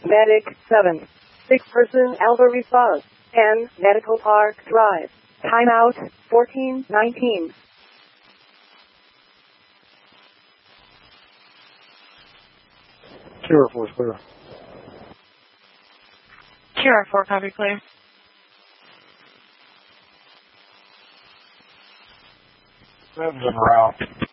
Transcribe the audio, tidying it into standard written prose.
Medic 7. 6-person Alpha response. 10 Medical Park Drive. Timeout 14:19. Sierra 4 is clear. Sierra 4, copy, clear. Rev's en route.